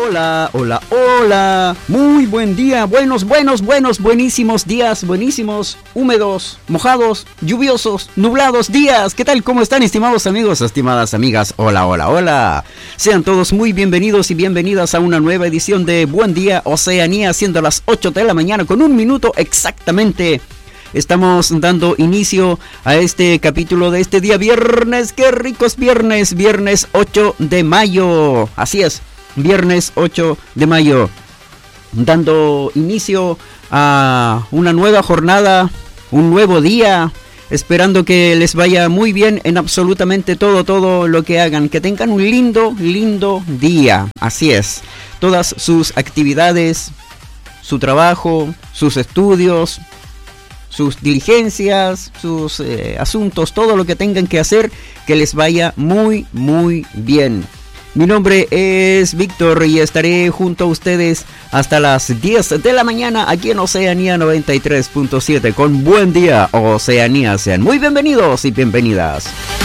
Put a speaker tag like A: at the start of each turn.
A: Hola, hola, hola. Muy buen día. Buenísimos días. Buenísimos, húmedos, mojados, lluviosos, nublados días. ¿Qué tal? ¿Cómo están, estimados amigos, estimadas amigas? Hola, hola, hola. Sean todos muy bienvenidos y bienvenidas a una nueva edición de Buen Día Oceanía, siendo las 8 de la mañana con un minuto exactamente. Estamos dando inicio a este capítulo de este día viernes. ¡Qué ricos viernes! Viernes 8 de mayo. Así es, viernes 8 de mayo. Dando inicio a una nueva jornada, un nuevo día. Esperando que les vaya muy bien en absolutamente todo lo que hagan. Que tengan un lindo día. Así es. Todas sus actividades, su trabajo, sus estudios, sus diligencias, sus asuntos, todo lo que tengan que hacer, que les vaya muy bien. Mi nombre es Víctor y estaré junto a ustedes hasta las 10 de la mañana aquí en Oceanía 93.7 con Buen Día Oceanía. Sean muy bienvenidos y bienvenidas.